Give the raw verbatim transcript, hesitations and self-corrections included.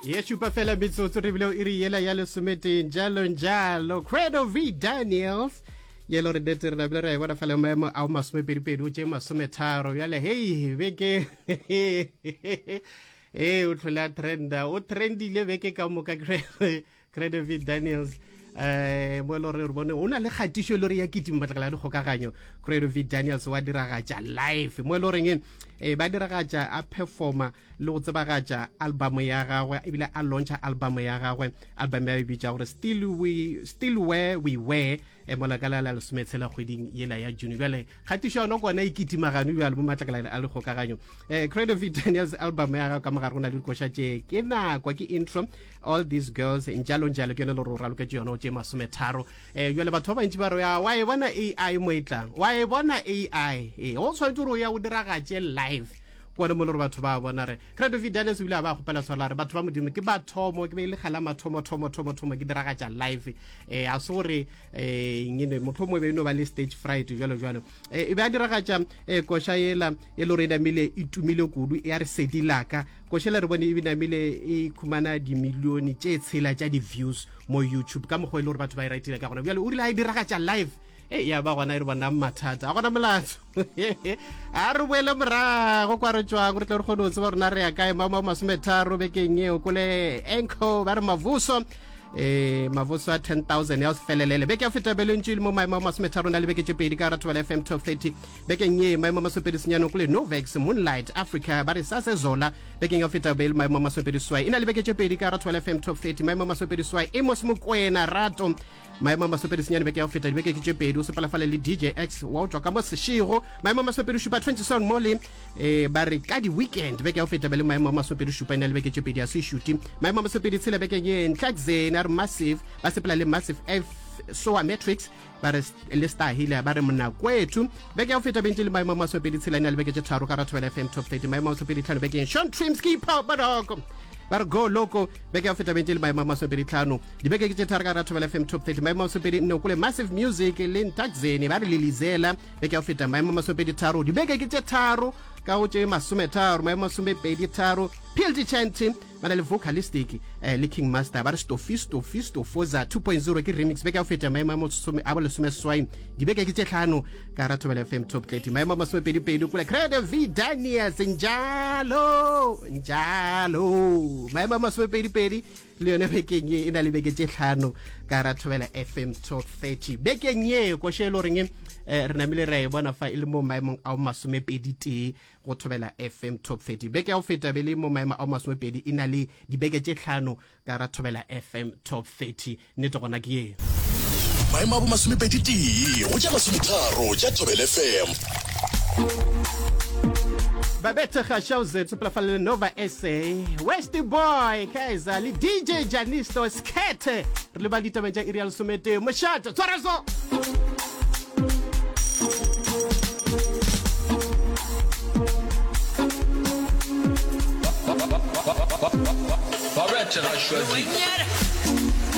Ye shupa fela metsotso re bile iri yela ya lesomete njalo njalo Credo V Daniels yelo re dete re bile re bona fela maemo a masomepedi o tse masometharo yale hey beke eh o tlola trenda o trendile beke ka moka Credo V Daniels eh mo lo re bone ona le khatisho lo re ya kitima batla le kgokaganyo Credo V Daniels wa diragatsa live mo lo reng eh ba diragatsa a performa le go tsebagatsa album ya gagwe e bile a launcha album ya gagwe album ya bitsa gore still we still where we were e mo la kala la smetsela khweding yela ya June bale khatisho no kona ikitima ganu ya album matlakala a le kgokaganyo eh Credo V Daniels album ya gagwe ka mogare rona le kosha tse ke na kwa ke intro all these girls njalo njalo ke le lo ralo ke tsona tse masometharo eh yole batho ba ntse ba re ya wa e bona A I mo itlang wa e bona A I eh o tshwantse ro ya o diragatse live kwana mo le batho ba bona re Credo V Daniels ile ba go pela sola re batho ba modimo ke ba thomo ke be ile khala mathomo thomo thomo thomo ke diragatsa live eh a sore eh ngine motho mo be no ba le stage fright jalo jalo eh e ba diragatsa eh kosha yela e lo re damile itumile kudu ya re sedilaka koshela re bone e binamile e khumana di milioni tse tshela tsa di views mo YouTube ka mogwe le re batho ba iraitile ka gona bjalo o rile a diragatsa live eh ya ba gona re bona mathata a gona molato a re boele mra go kwa re tswa go re tle re kgone go tseba rona re ya kae mama masometharo bekeng eo kole enko ba re mavuso eh mavuso a ten thousand ya felelele beke ya feta belentshile mo maemo masometharo na le beke tse pedi ka ratho ba F M twelve thirty bekeng ye maemo masopedi senyano kule Novex Moonlight Africa ba re sase zola bekeng ya feta bel maemo masopedi swai ina le beke tse pedi ka ratho ba F M twelve thirty maemo masopedi swai e mo smokwena rato maemo masopedi senyane beke ya feta beke ke tse pedi o sepala fala le D J X wa tswa ka mo seshiro maemo masopedi shupa twenty seven mole eh ba re ka di weekend beke ya feta bele maemo masopedi shupa ina le beke tse pedi ya se shooting maemo masopedi tsela beke ye Ntlakzena massive ba sepela le massive F soa matrix ba re le star hile ba re mona kwethu beke ya feta bentile maemo masopedi tsela ina le beke tse tharo ka ratho ba F M twelve thirty maemo masopedi tlhano beke Sean Trimsky pop badoko bar go loco beke ya feta bentile maemo masopedi tlhano di beke ke tse tharo ka ratho ba F M twelve thirty maemo masopedi no kule massive music le Ntlakzeni ba re lilizela beke ya feta maemo masopedi tharo di beke ke tse tharo ka o tse masometharo maemo masomepedi tharo P L D Chanting bana le vocalistic eh le King Master ba re stofi stofi stofoza two point zero ke remix beke ya feta maemo masome a bo le some swine di beke ke tse tlhano ka ratho ba F M top thirty maemo masomepedi pedi kule Credo V Daniels njalo njalo maemo masomepedi pedi le yone beke nye ina le beke tse tlhano ka ratho ba F M top thirty beke nye ko shelo reng eh re namile re bona fa ile mo maemong a masomepedi te go thobela F M top thirty beke ya o feta bele mo maemo a masomepedi ina le dibeke tse tlhano ka ra thobela F M top thirty ne to gona ke ye maemo a masomepedi te go ja masometharo ja thobela F M Babette Khashauze tsopela fa le Nova S A Westy Boy Kaiser le D J Janisto Skete re le ba ditaba tsa Irial Somete moshata tswarazo Barrette la choisi.